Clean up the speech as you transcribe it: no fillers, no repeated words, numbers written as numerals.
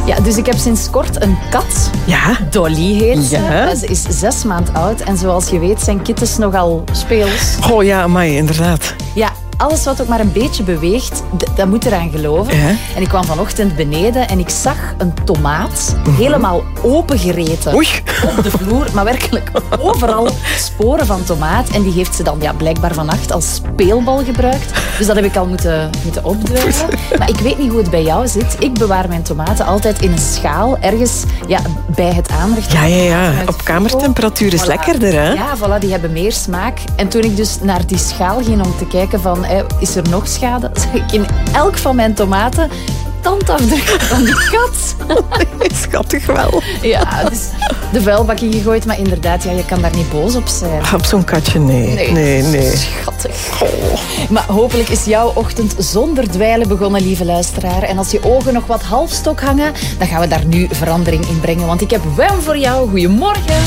Ja, dus ik heb sinds kort een kat. Ja. Dolly heet ze. Ja. Ze is 6 maanden oud. En zoals je weet zijn kittens nogal speels. Oh ja, amai, inderdaad. Ja, alles wat ook maar een beetje beweegt, dat moet eraan geloven. Ja. En ik kwam vanochtend beneden en ik zag een tomaat helemaal opengereten Oei. op de vloer. Maar werkelijk overal sporen van tomaat. En die heeft ze dan blijkbaar vannacht als speelbal gebruikt. Dus dat heb ik al moeten opdrijven. Maar ik weet niet hoe het bij jou zit. Ik bewaar mijn tomaten altijd in een schaal. Ergens bij het aanrecht. Ja. Op kamertemperatuur is lekkerder, hè? Ja, voilà, die hebben meer smaak. En toen ik dus naar die schaal ging om te kijken van, is er nog schade? Zag ik in elk van mijn tomaten tandafdruk van die kat. Schattig wel. Ja, dus de vuilbak ingegooid, maar inderdaad, je kan daar niet boos op zijn. Op zo'n katje, nee. Schattig. Maar hopelijk is jouw ochtend zonder dweilen begonnen, lieve luisteraar. En als je ogen nog wat halfstok hangen, dan gaan we daar nu verandering in brengen. Want ik heb wem voor jou. Goedemorgen.